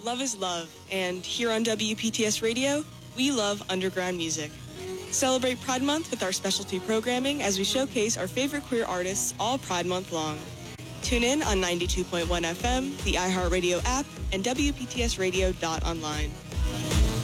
love is love, and here on WPTS Radio, we love underground music. Celebrate Pride Month with our specialty programming as we showcase our favorite queer artists all Pride Month long. Tune in on 92.1 FM, the iHeartRadio app, and WPTSradio.online.